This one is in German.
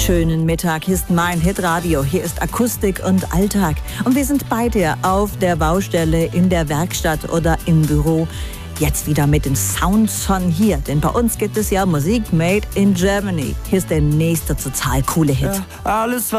Schönen Mittag, hier ist mein Hitradio, hier ist Akustik und Alltag. Und wir sind bei dir auf der Baustelle, in der Werkstatt oder im Büro. Jetzt wieder mit den Sounds von hier, denn bei uns gibt es ja Musik made in Germany. Hier ist der nächste total coole Hit. Ja, alles